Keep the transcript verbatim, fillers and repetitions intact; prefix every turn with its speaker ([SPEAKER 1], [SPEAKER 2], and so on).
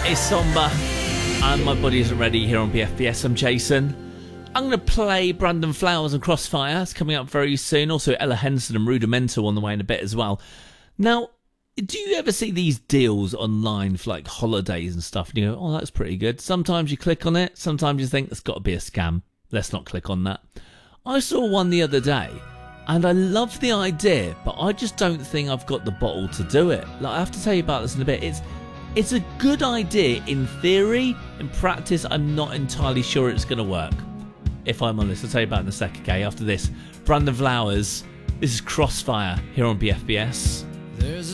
[SPEAKER 1] is Somber, and my body isn't ready here on B F B S. I'm Jason. I'm going to play Brandon Flowers and Crossfire. It's coming up very soon. Also, Ella Henson and Rudimental on the way in a bit as well. Now, do you ever see these deals online for like holidays and stuff? And you go, oh, that's pretty good. Sometimes you click on it. Sometimes you think that's got to be a scam. Let's not click on that. I saw one the other day, and I love the idea, but I just don't think I've got the bottle to do it. Like, I have to tell you about this in a bit. It's it's a good idea in theory. In practice, I'm not entirely sure it's going to work. If I'm honest, I'll tell you about it in a sec, okay? After this, Brandon Flowers. This is Crossfire here on B F B S. There's